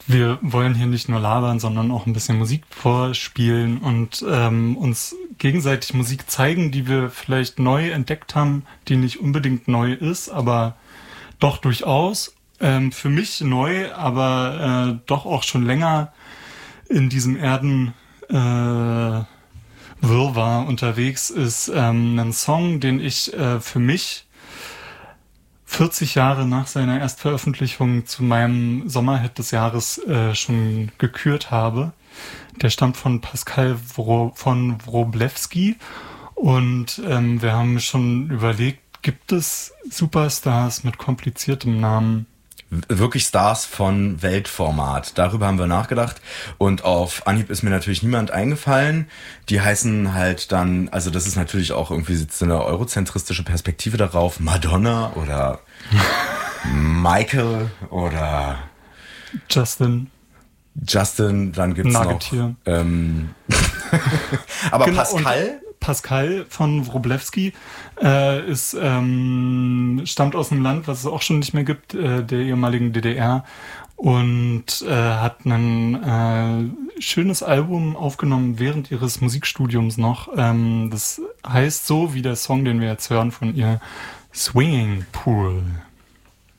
wir wollen hier nicht nur labern, sondern auch ein bisschen Musik vorspielen und uns gegenseitig Musik zeigen, die wir vielleicht neu entdeckt haben, die nicht unbedingt neu ist, aber doch durchaus. Für mich neu, aber doch auch schon länger in diesem Wirrwarr unterwegs ist, ein Song, den ich für mich 40 Jahre nach seiner Erstveröffentlichung zu meinem Sommerhit des Jahres schon gekürt habe. Der stammt von Pascal von Wroblewski und wir haben schon überlegt, gibt es Superstars mit kompliziertem Namen? Wirklich Stars von Weltformat. Darüber haben wir nachgedacht und auf Anhieb ist mir natürlich niemand eingefallen. Die heißen halt dann, also das ist natürlich auch irgendwie so eine eurozentristische Perspektive darauf, Madonna oder Michael oder Justin, dann gibt's Nugget noch aber genau, Pascal von Wroblewski stammt aus einem Land, was es auch schon nicht mehr gibt, der ehemaligen DDR, und hat ein schönes Album aufgenommen während ihres Musikstudiums noch. Das heißt so wie der Song, den wir jetzt hören von ihr, Swinging Pool.